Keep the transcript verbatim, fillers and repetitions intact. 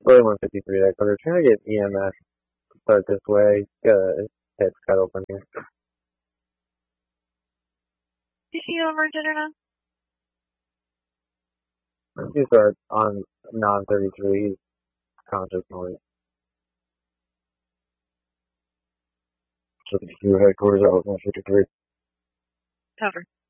Really one fifty-three there, because we're trying to get E M S to start this way. Good. It's cut open here. C C U over dinner now? These are on non thirty-three conscious noise. fifty-two headquarters out one fifty-three. Cover.